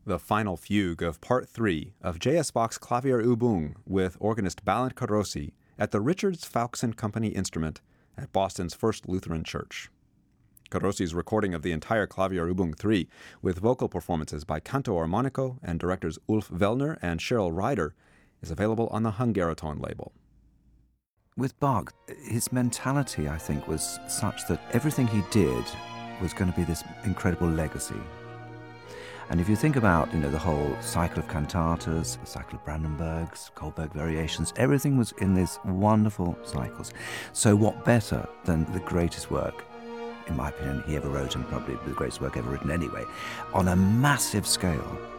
the final fugue of Part 3 of J.S. Bach's Klavierübung with organist Balint Carosi at the Richards Faulkson Company instrument at Boston's First Lutheran Church. Carosi's recording of the entire Klavierübung 3, with vocal performances by Canto Armonico and directors Ulf Wellner and Cheryl Ryder, is available on the Hungaroton label. With Bach, his mentality, I think, was such that everything he did was going to be this incredible legacy. And if you think about, the whole cycle of cantatas, the cycle of Brandenburgs, Goldberg variations, everything was in these wonderful cycles. So what better than the greatest work, in my opinion, he ever wrote, and probably the greatest work ever written anyway, on a massive scale,